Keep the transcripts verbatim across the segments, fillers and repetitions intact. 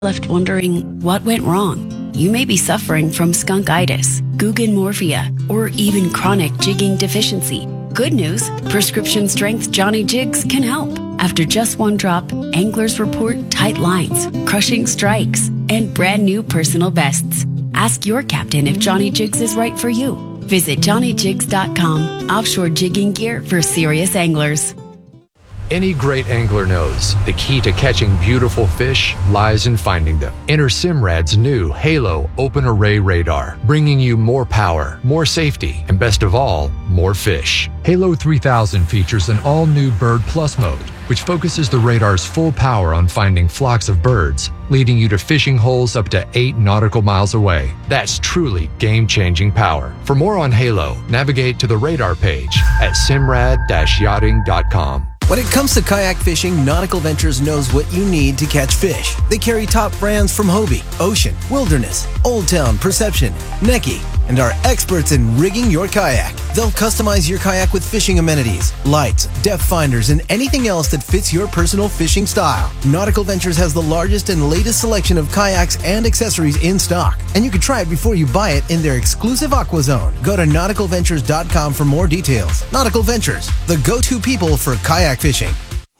left wondering what went wrong. You may be suffering from skunkitis, Guggenmorphia, or even chronic jigging deficiency. Good news, prescription strength Johnny Jigs can help. After just one drop, anglers report tight lines, crushing strikes, and brand new personal bests. Ask your captain if Johnny Jigs is right for you. Visit Johnny Jigs dot com, offshore jigging gear for serious anglers. Any great angler knows the key to catching beautiful fish lies in finding them. Enter Simrad's new Halo Open Array Radar, bringing you more power, more safety, and best of all, more fish. Halo three thousand features an all-new Bird Plus mode, which focuses the radar's full power on finding flocks of birds, leading you to fishing holes up to eight nautical miles away. That's truly game-changing power. For more on Halo, navigate to the radar page at simrad dash yachting dot com. When it comes to kayak fishing, Nautical Ventures knows what you need to catch fish. They carry top brands from Hobie, Ocean, Wilderness, Old Town, Perception, Necky, and are experts in rigging your kayak. They'll customize your kayak with fishing amenities, lights, depth finders, and anything else that fits your personal fishing style. Nautical Ventures has the largest and latest selection of kayaks and accessories in stock, and you can try it before you buy it in their exclusive Aqua Zone. Go to nautical ventures dot com for more details. Nautical Ventures, the go-to people for kayak fishing.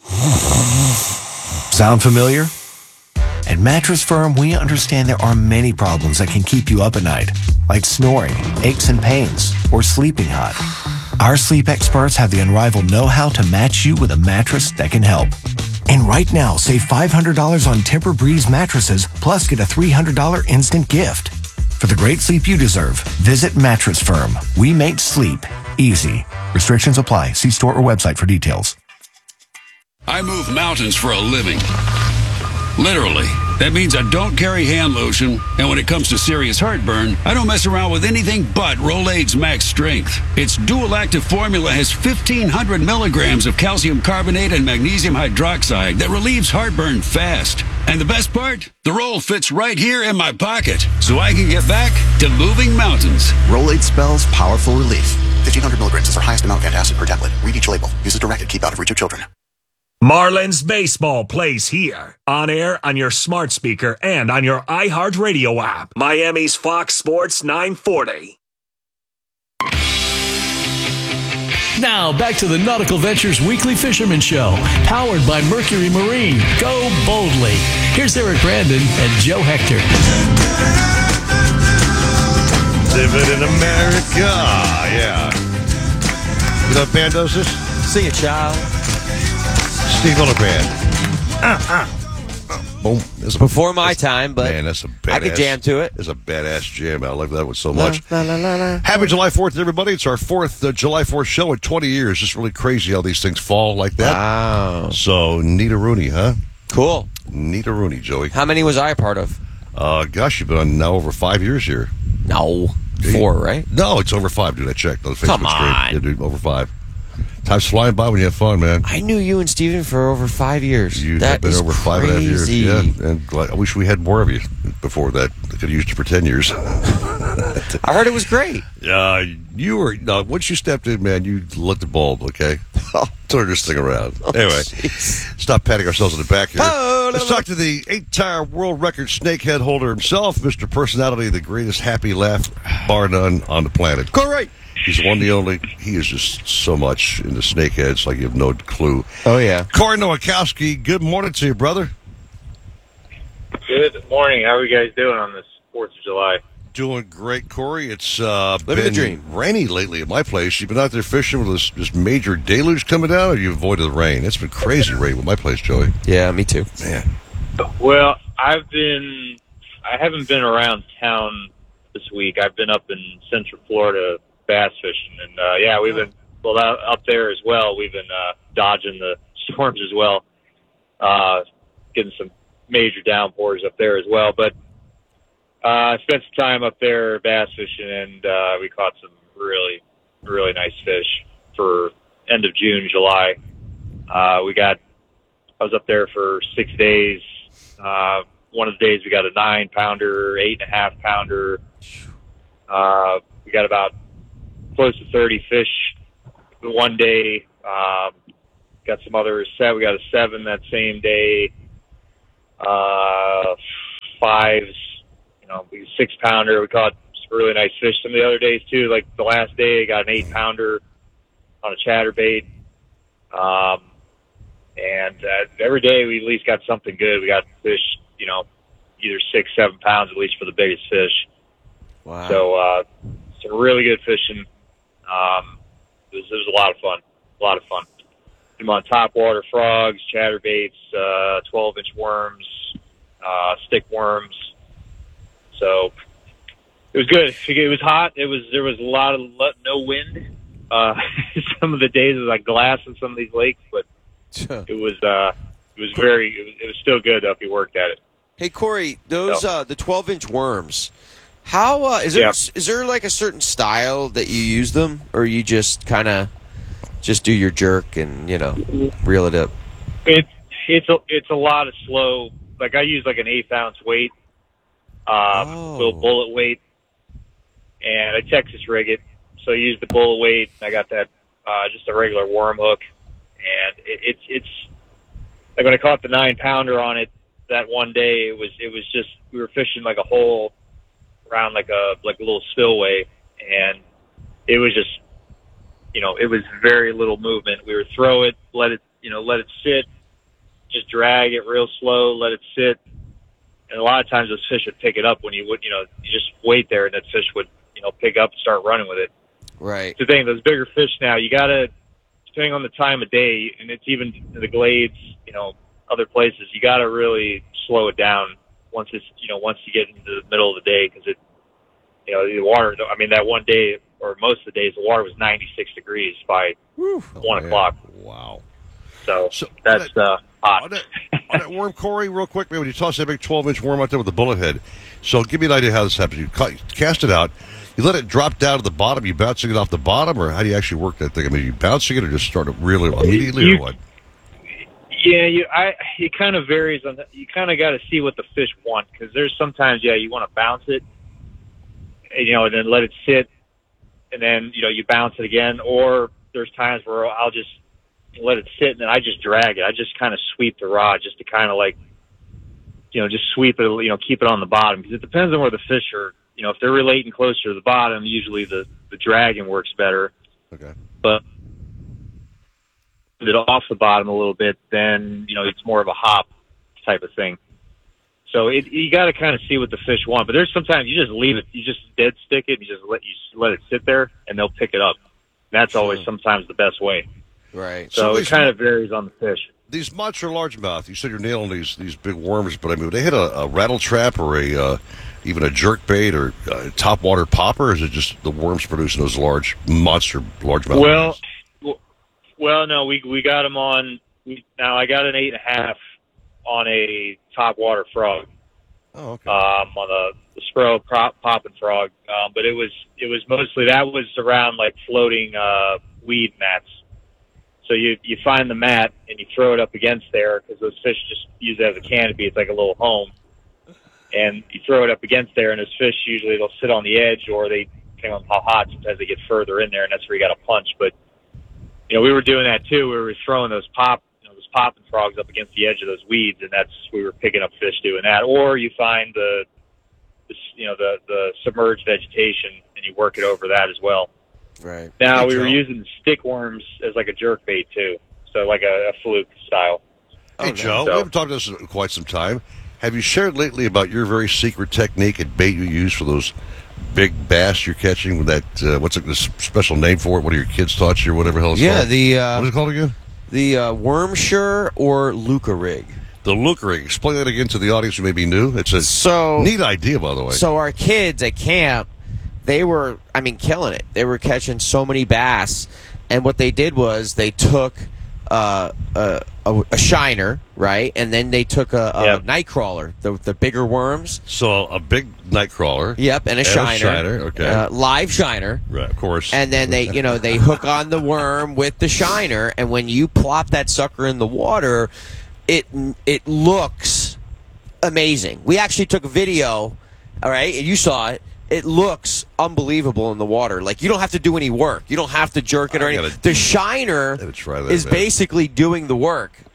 Sound familiar? At Mattress Firm, we understand there are many problems that can keep you up at night, like snoring, aches and pains, or sleeping hot. Our sleep experts have the unrivaled know-how to match you with a mattress that can help. And right now, save five hundred dollars on Tempur-Breeze mattresses, plus get a three hundred dollars instant gift. For the great sleep you deserve, visit Mattress Firm. We make sleep easy. Restrictions apply. See store or website for details. I move mountains for a living. Literally. That means I don't carry hand lotion, and when it comes to serious heartburn, I don't mess around with anything but Rolaids Max Strength. Its dual-active formula has fifteen hundred milligrams of calcium carbonate and magnesium hydroxide that relieves heartburn fast. And the best part? The roll fits right here in my pocket, so I can get back to moving mountains. Rolaids spells powerful relief. fifteen hundred milligrams is our highest amount of antacid per tablet. Read each label. Use as directed. Keep out of reach of children. Marlins baseball plays here, on air, on your smart speaker, and on your iHeartRadio app. Miami's Fox Sports nine forty. Now, back to the Nautical Ventures Weekly Fisherman Show, powered by Mercury Marine. Go boldly. Here's Eric Brandon and Joe Hector. Living in America, yeah. You know what band does this? Sing it, child. Steve Miller Band. Uh, uh. Boom. A, Before my time, but man, that's a badass, I could jam to it. It's a badass jam. I love that one so much. La, la, la, la. Happy July fourth, everybody. It's our fourth uh, July fourth show in twenty years. It's really crazy how these things fall like that. Wow. So, Nita Rooney, huh? Cool. Nita Rooney, Joey. How many was I a part of? Uh, gosh, you've been on now over five years here. No. Four, right? No, it's over five, dude. I checked on the Facebook Come on. stream. Yeah, dude, over five. Time's flying by when you have fun, man. I knew you and Steven for over five years. You that have been is over five crazy. and a half years. Yeah, and glad, I wish we had more of you before that. I could have used you for ten years. I heard it was great. Uh, you were, no, once you stepped in, man, you lit the bulb, okay? Turn this thing around. Oh, anyway, geez. Stop patting ourselves on the back here. Oh, Let's talk to the eight-time world record snakehead holder himself, Mister Personality, the greatest happy laugh, bar none, on the planet. Correct. He's the one, the only. He is just so much into snakeheads, like you have no clue. Oh, yeah. Corey Nowakowski, good morning to you, brother. Good morning. How are you guys doing on this fourth of July? Doing great, Corey. It's uh, Living been the dream. rainy lately at my place. You've been out there fishing with this, this major deluge coming down, or you avoided the rain? It's been crazy rain with my place, Joey. Yeah, me too. Man. Well, I've been, I haven't been around town this week. I've been up in Central Florida bass fishing, and uh, yeah, we've been well out, up there as well. We've been uh, dodging the storms as well, uh, getting some major downpours up there as well. But uh, I spent some time up there bass fishing, and uh, we caught some really, really nice fish for end of June, July. Uh, we got, I was up there for six days. Uh, one of the days we got a nine pounder, eight and a half pounder. Uh, we got about close to thirty fish one day. Um, got some other set. We got a seven that same day. Uh, fives, you know, six pounder. We caught some really nice fish some of the other days too. Like the last day, I got an eight pounder on a chatterbait. Um, and uh, every day we at least got something good. We got fish, you know, either six, seven pounds at least for the biggest fish. Wow. So uh, some really good fishing. Um, it was, it was a lot of fun. A lot of fun. I'm on topwater frogs, chatterbaits, uh, twelve-inch worms, uh, stick worms. So it was good. It was hot. It was there was a lot of no wind. Uh, some of the days it was like glass in some of these lakes, but it was uh, it was very it was, it was still good though if you worked at it. Hey Corey, those So. uh, the twelve-inch worms. How uh, is there? Yeah. Is there like a certain style that you use them, or you just kind of just do your jerk and you know reel it up? It's it's a it's a lot of slow. Like I use like an eighth ounce weight, um, Oh. little bullet weight, and I Texas rig it. So I use the bullet weight. I got that uh, just a regular worm hook, and it, it's it's like when I caught the nine pounder on it that one day. It was it was just we were fishing like a hole around like a like a little spillway, and it was just you know it was very little movement. We would throw it, let it you know let it sit, just drag it real slow, let it sit, and a lot of times those fish would pick it up when you would you know you just wait there and that fish would you know pick up and start running with it. Right. The thing, those bigger fish now, you gotta depending on the time of day, and it's even the glades, you know, other places, you gotta really slow it down once it's you know once you get into the middle of the day because it you know the water. I mean that one day or most of the days the water was ninety-six degrees by Whew. one Oh, o'clock. Wow. So, So, that's uh, hot. On that, on that worm, Corey, real quick, man, when you toss that big twelve-inch worm out there with the bullet head, so give me an idea how this happens. You ca- cast it out, you let it drop down to the bottom, you bouncing it off the bottom, or how do you actually work that thing? I mean, you bouncing it or just start it really immediately, You- or what? Yeah, you I it kind of varies on. The, you kind of got to see what the fish want because there's sometimes yeah you want to bounce it, and, you know, and then let it sit, and then you know you bounce it again. Or there's times where I'll just let it sit and then I just drag it. I just kind of sweep the rod just to kind of like you know just sweep it, you know, keep it on the bottom because it depends on where the fish are. You know, if they're relating closer to the bottom, usually the the dragging works better. Okay, but it off the bottom a little bit, then you know it's more of a hop type of thing. So it, you got to kind of see what the fish want. But there's sometimes you just leave it, you just dead stick it, you just let you let it sit there, and they'll pick it up. That's always Sure. sometimes the best way. Right. So, So it these- kind of varies on the fish. These monster largemouth, you said you're nailing these these big worms, but I mean, would they hit a, a rattle trap or a uh, even a jerk bait or a top water popper, or is it just the worms producing those large monster largemouth? Well, worms? w- well, no, we we got them on. We, now I got an eight and a half on a top water frog. Oh, okay. Um, on the, the Spro prop, popping frog, um, but it was it was mostly that was around like floating uh, weed mats. So you you find the mat and you throw it up against there because those fish just use it as a canopy. It's like a little home, and you throw it up against there, and those fish usually they'll sit on the edge or they depending on how hot. Sometimes they get further in there, and that's where you got to punch. But you know we were doing that too. We were throwing those pop. those popping frogs up against the edge of those weeds, and that's we were picking up fish doing that. Or you find the, the you know the the submerged vegetation and you work it over that as well. Right. Now Good we were job. using stick worms as like a jerk bait too, so like a, a fluke style. Hey, Oh, Joe, so- we haven't talked to this in quite some time. Have you shared lately about your very secret technique and bait you use for those big bass you're catching with that, uh, what's it, this special name for it? What are your kids taught you or whatever the hell it's Yeah, called? the what uh, is it called again? the uh, Wormsure or Luca rig. The Luke rig. Explain that again to the audience who may be new. It's a So neat idea, by the way. So our kids at camp, they were, I mean, killing it. They were catching so many bass, and what they did was they took uh, a, a, a shiner, right, and then they took a, a Yep. night crawler, the the bigger worms. So a big night crawler. Yep, and a And a shiner, shiner, okay. uh, live shiner. Right, of course. And then they, you know, they hook on the worm with the shiner, and when you plop that sucker in the water, it it looks amazing. We actually took a video, all right, and you saw it. It looks unbelievable in the water. Like you don't have to do any work. You don't have to jerk it or I anything. gotta- The shiner gotta try that, is man. basically doing the work.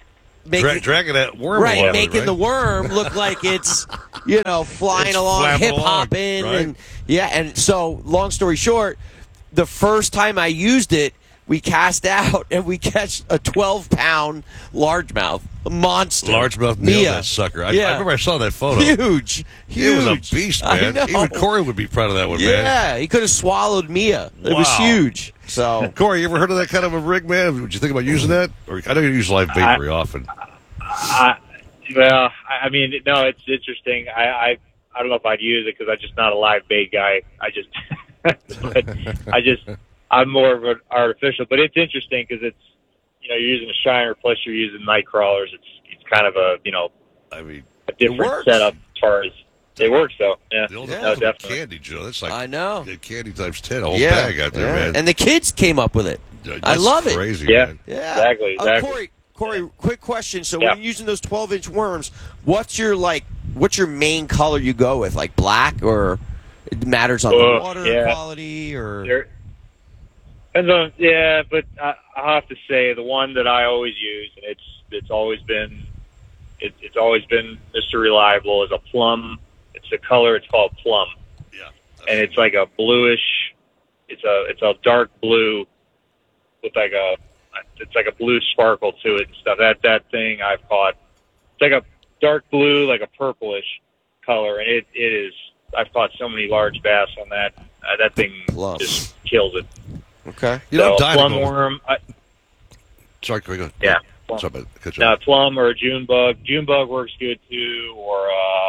making, Dra- dragging that worm right, along, making right? the worm look like it's, you know, flying It's along, flapping hip hopping, along, right? and yeah. And so, long story short, the first time I used it, we cast out and we catch a twelve pound largemouth, a monster, Largemouth Mia. nailed that sucker. I, Yeah. I remember I saw that photo. Huge, huge. It was a beast, I man. know. Even Corey would be proud of that one, Yeah, man. he could have swallowed Mia. It was Wow. huge. So, Corey, you ever heard of that kind of a rig, man? Would you think about using that? Or I know you use live bait I- very often. I, well, I I mean, no, it's interesting. I, I, I don't know if I'd use it because I'm just not a live bait guy. I just, but I just, I'm more of an artificial. But it's interesting because it's, you know, you're using a shiner plus you're using night crawlers. It's, it's kind of a, you know, I mean, a different works. setup as far as it works. So yeah, The old no, ultimate definitely. candy, Joe. That's like I know. candy times ten, a whole yeah, bag out there, yeah. man. And the kids came up with it. That's I love it. crazy, Yeah. man. Yeah, Exactly, Uh, exactly. Corey, Corey, quick question. So Yeah. when you're using those twelve inch worms, what's your like? What's your main color you go with? Like black, or it matters on the Uh, water yeah. quality, or There, depends on, yeah, but I, I have to say the one that I always use, and it's it's always been it, it's always been Mister Reliable, is a plum. It's a color. It's called plum, Yeah. and it's like a bluish. It's a it's a dark blue with like a it's like a blue sparkle to it and stuff. That that thing I've caught. It's like a dark blue, like a purplish color, and it, it is. I've caught so many large bass on that. Uh, that thing Plum. just kills it. okay? You know, I'm So, dying to plum go- worm. I, Sorry, Corey, go ahead. yeah. Plum. Sorry about cut you No, off. plum or a June bug. June bug works good too. Or uh,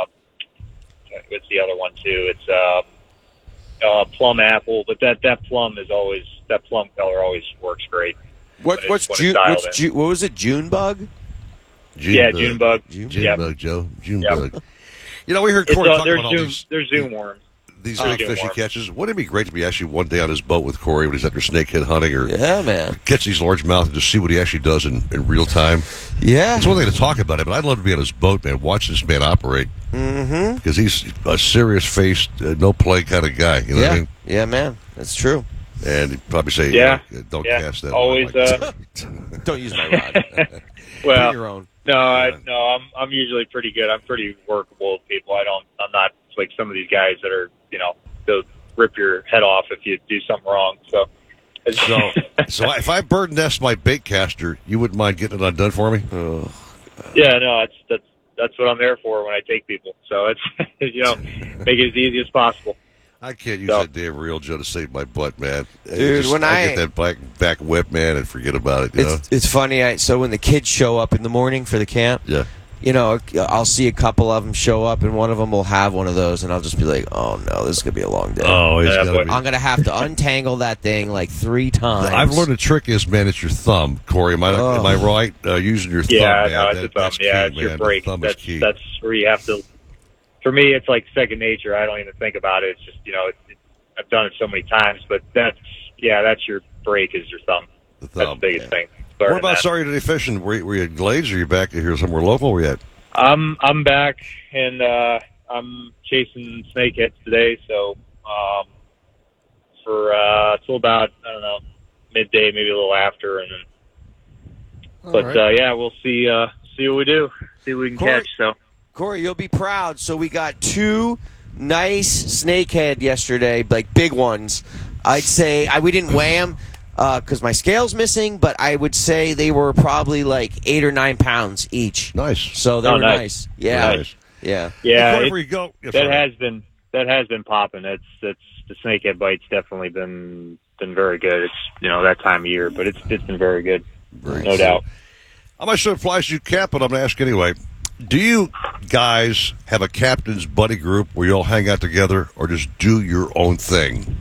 what's the other one too? It's uh, uh, plum apple. But that, that plum is always that plum color always works great. What When what's it's- when June? it's dialed What's in. Ju- what was it? June bug? June yeah, bug. June bug. June, June Yep. bug, Joe. June Yep. bug. You know, we heard It's, Corey uh, talking there's about all zoom. these, There's zoom worms. these Oh, big June fish he worms. catches. Wouldn't it be great to be actually one day on his boat with Corey when he's out there snakehead hunting or Yeah, man. catch these largemouth and just see what he actually does in, in real time? Yeah. It's one thing to talk about it, but I'd love to be on his boat, man, watch this man operate. Mm-hmm. Because he's a serious-faced, uh, no-play kind of guy. You know Yeah. what I mean? Yeah, man. That's true. And he'd probably say, Yeah. you know, don't Yeah. cast that. Always, I'm like, uh, Don't use my rod. Well, Bring your own. no, I, no, I'm I'm usually pretty good. I'm pretty workable with people. I don't. I'm not like some of these guys that are, you know, they'll rip your head off if you do something wrong. So, so, so if I bird nest my bait caster, you wouldn't mind getting it undone for me? Oh. yeah, no, that's that's that's what I'm there for when I take people. So it's you know, make it as easy as possible. I can't use So- that damn reel, Joe, to save my butt, man. Dude, Just- when I, I- get that back back whip, man, and forget about it. You know? It's it's funny. I, so when the kids show up in the morning for the camp, Yeah. you know, I'll see a couple of them show up, and one of them will have one of those, and I'll just be like, "Oh no, this is gonna be a long day. Oh, he's Yeah, gotta but- be. I'm gonna have to untangle that thing like three times." I've learned a trick is, man, it's your thumb, Corey. Am I Oh. am I right? Uh, using your thumb, Yeah, man. no, it's that, a thumb. that's Yeah, key, it's your man. break. The thumb That's is key. that's where you have to. For me, it's like second nature. I don't even think about it. It's just you know, it, it, I've done it so many times. But that's yeah, that's your break is your thumb. the That's the thumb. biggest thing. What Learning about that. sorry today fishing? Were, you- were you at Glades or are you back here somewhere local? Where you at? I'm I'm back and uh, I'm chasing snakeheads today. So um, for uh, till about I don't know midday, maybe a little after, and then. But right. uh, yeah, we'll see. Uh, see what we do. See what we can Corey- catch. So Corey, you'll be proud. So we got two nice snakehead yesterday, like big ones. I'd say I we didn't weigh them because my scale's missing, but I would say they were probably like eight or nine pounds each. Nice. So they Oh, were nice. nice. Yeah, Nice. yeah. yeah, Corey, it- where you go? Yes, that sorry. has been that has been popping. It's it's the snakehead bite's definitely been been very good. It's you know that time of year, but it's it's been very good, Very no good. doubt. I'm not sure it applies to you, Cap, but I'm going to ask anyway. Do you guys have a captain's buddy group where you all hang out together or just do your own thing?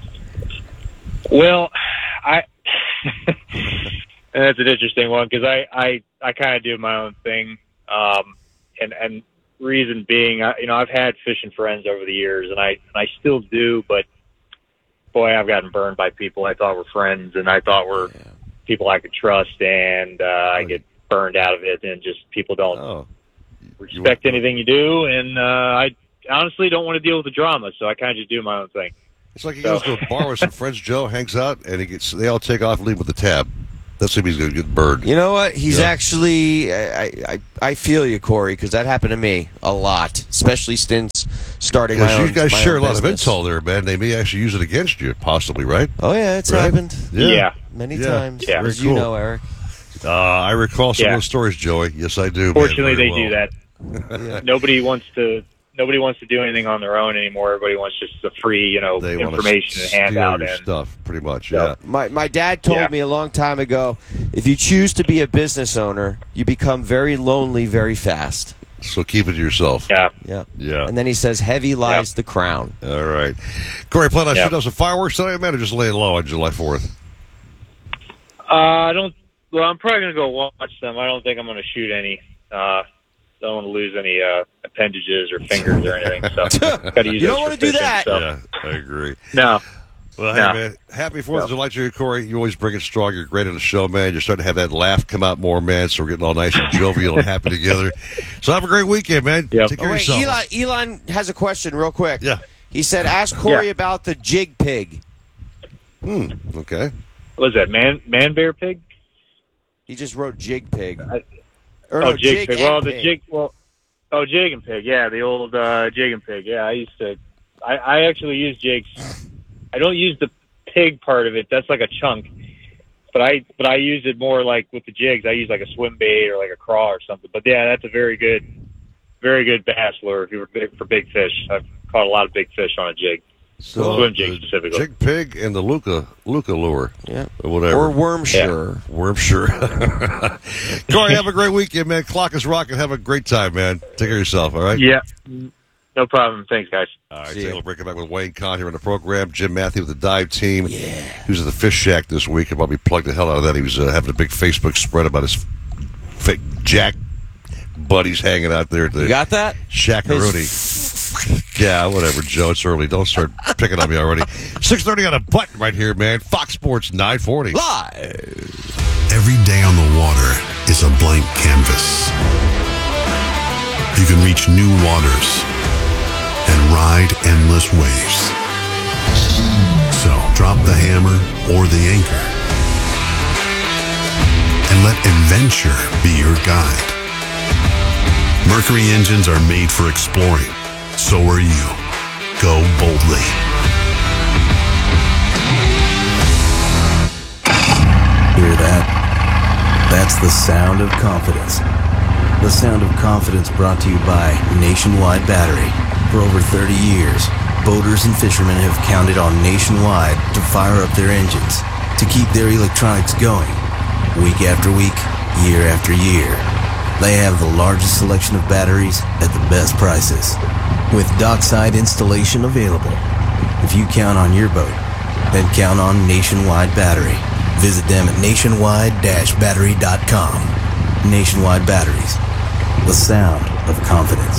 Well, I and that's an interesting one because I I, I kind of do my own thing, um, and and reason being, I, you know, I've had fishing friends over the years, and I and I still do, but boy, I've gotten burned by people I thought were friends and I thought were Yeah. people I could trust, and uh, I get burned out of it, and just people don't Oh. respect anything you do, and uh, I honestly don't want to deal with the drama, so I kind of just do my own thing. It's like he So- goes to a bar with some friends, Joe, hangs out, and he gets. They all take off and leave with the tab. That's if he's going to get burned. You know what? He's Yeah. actually. I, I I feel you, Corey, because that happened to me a lot, especially since starting my Because own. you guys my share a own lot business. of intel there, man. They may actually use it against you, possibly, right? Oh yeah, it's Right? happened. Yeah. Yeah. Many Yeah. times, Yeah. as Very you cool. know, Eric. Uh, I recall some Yeah. of those stories, Joey. Yes, I do. man, Fortunately, very they do well. that. Nobody wants to. Nobody wants to do anything on their own anymore. Everybody wants just the free, you know, They want to information and steal handout. your And stuff, pretty much. So- Yeah. My my dad told Yeah. me a long time ago, if you choose to be a business owner, you become very lonely very fast. So keep it to yourself. yeah, Yeah. Yeah. And then he says, "Heavy lies the crown." All right. Corey, plan on Yeah. shooting out some fireworks tonight, man, or just laying low on July fourth? uh, I don't. Well, I'm probably gonna go watch them. I don't think I'm gonna shoot any. Uh, don't want to lose any uh, appendages or fingers or anything. So got to use You those don't for wanna do fishing, that. So. Yeah, I agree. No. Well, hey, No. man, happy fourth of No. July to you, Corey. You always bring it strong. You're great on the show, man. You're starting to have that laugh come out more, man, so we're getting all nice and jovial and happy together. So have a great weekend, man. Yep. Take Oh, care wait, of yourself. Elon, Elon has a question real quick. Yeah. He said, ask Corey Yeah. about the jig pig. Hmm, okay. What was that man? Man bear pig? He just wrote jig pig. I- Or oh, no, jig, pig. and Well, the pig. jig. Well, oh, jig and pig. Yeah, the old uh, jig and pig. Yeah, I used to. I, I actually use jigs. I don't use the pig part of it. That's like a chunk. But I but I use it more like with the jigs. I use like a swim bait or like a craw or something. But yeah, that's a very good, very good bass lure if you were big, for big fish. I've caught a lot of big fish on a jig. So Swim jig the specifically. Jig pig and the Luca Luca lure. Yeah. Or whatever. Or worm sure. Worm sure. Corey, have a great weekend, man. Clock is rocking. Have a great time, man. Take care of yourself, all right? Yeah, no problem. Thanks, guys. All right, See take a ya. little break. Come back with Wayne Kahn here on the program. Jim Matthew with the dive team. Yeah. He was at the Fish Shack this week. I'll probably plug the hell out of that. He was uh, having a big Facebook spread about his fake Jack buddies hanging out there at the You got that? Shackaroonie. Yeah, whatever, Joe. It's early. Don't start picking on me already. six thirty on a button right here, man. Fox Sports nine forty. Live. Every day on the water is a blank canvas. You can reach new waters and ride endless waves. So drop the hammer or the anchor and let adventure be your guide. Mercury engines are made for exploring. So are you. Go boldly. Hear that? That's the sound of confidence. The sound of confidence brought to you by Nationwide Battery. For over thirty years, boaters and fishermen have counted on Nationwide to fire up their engines, to keep their electronics going, week after week, year after year. They have the largest selection of batteries at the best prices, with dockside installation available. If you count on your boat, then count on Nationwide Battery. Visit them at nationwide dash battery dot com. Nationwide Batteries, the sound of confidence.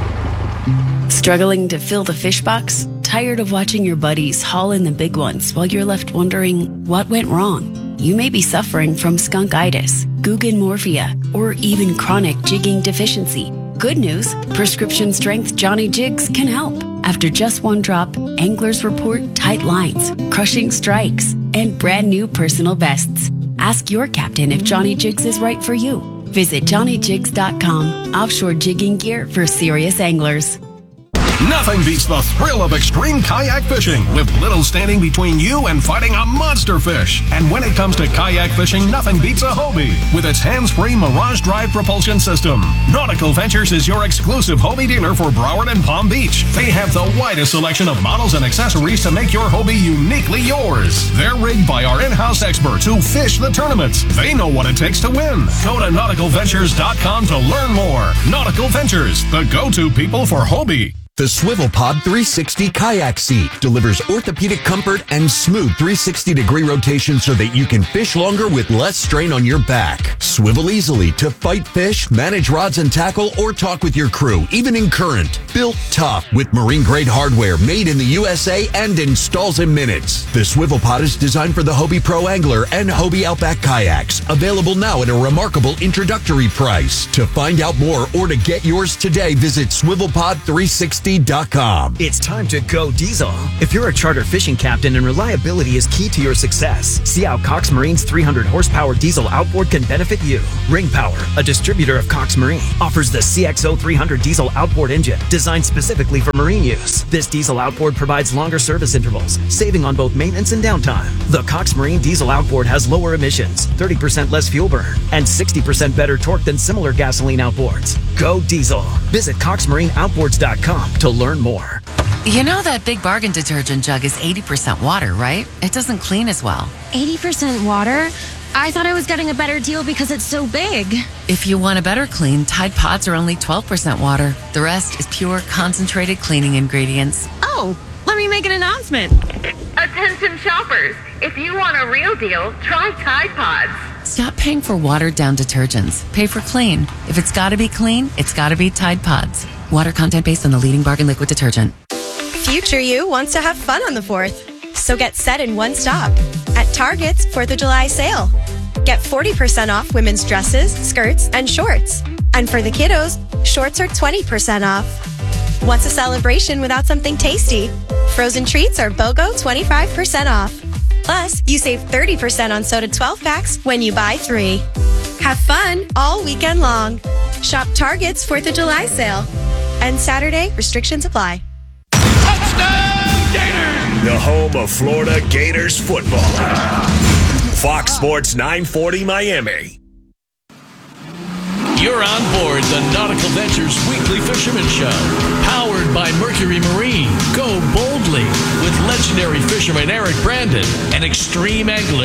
Struggling to fill the fish box? Tired of watching your buddies haul in the big ones while you're left wondering what went wrong? You may be suffering from skunkitis, Guggenmorphia, or even chronic jigging deficiency. Good news, prescription strength Johnny Jigs can help. After just one drop, anglers report tight lines, crushing strikes, and brand new personal bests. Ask your captain if Johnny Jigs is right for you. Visit johnny jigs dot com, offshore jigging gear for serious anglers. Nothing beats the thrill of extreme kayak fishing, with little standing between you and fighting a monster fish. And when it comes to kayak fishing, nothing beats a Hobie with its hands-free Mirage Drive propulsion system. Nautical Ventures is your exclusive Hobie dealer for Broward and Palm Beach. They have the widest selection of models and accessories to make your Hobie uniquely yours. They're rigged by our in-house experts who fish the tournaments. They know what it takes to win. Go to nautical ventures dot com to learn more. Nautical Ventures, the go-to people for Hobie. The Swivel Pod three sixty kayak seat delivers orthopedic comfort and smooth three sixty degree rotation so that you can fish longer with less strain on your back. Swivel easily to fight fish, manage rods and tackle, or talk with your crew, even in current. Built tough with marine-grade hardware made in the U S A and installs in minutes. The Swivel Pod is designed for the Hobie Pro Angler and Hobie Outback kayaks. Available now at a remarkable introductory price. To find out more or to get yours today, visit swivel pod three sixty sixty dot com. It's time to go diesel. If you're a charter fishing captain and reliability is key to your success, see how Cox Marine's three hundred horsepower diesel outboard can benefit you. Ring Power, a distributor of Cox Marine, offers the C X O three hundred diesel outboard engine designed specifically for marine use. This diesel outboard provides longer service intervals, saving on both maintenance and downtime. The Cox Marine diesel outboard has lower emissions, thirty percent less fuel burn, and sixty percent better torque than similar gasoline outboards. Go diesel. Visit cox marine outboards dot com to learn more. You know that Big Bargain detergent jug is eighty percent water, right? It doesn't clean as well. eighty percent water? I thought I was getting a better deal because it's so big. If you want a better clean, Tide Pods are only twelve percent water. The rest is pure, concentrated cleaning ingredients. Oh, let me make an announcement. Attention shoppers, if you want a real deal, try Tide Pods. Stop paying for watered-down detergents. Pay for clean. If it's gotta be clean, it's gotta be Tide Pods. Water content based on the leading bargain liquid detergent. Future you wants to have fun on the fourth. So get set in one stop at Target's fourth of July sale. Get forty percent off women's dresses, skirts, and shorts. And for the kiddos, shorts are twenty percent off. What's a celebration without something tasty? Frozen treats are BOGO twenty-five percent off. Plus, you save thirty percent on soda twelve packs when you buy three. Have fun all weekend long. Shop Target's fourth of July sale. And Saturday, restrictions apply. The home of Florida Gators football. Fox Sports nine forty Miami. You're on board the Nautical Ventures Weekly Fisherman Show, powered by Mercury Marine. Go boldly with legendary fisherman Eric Brandon and extreme angler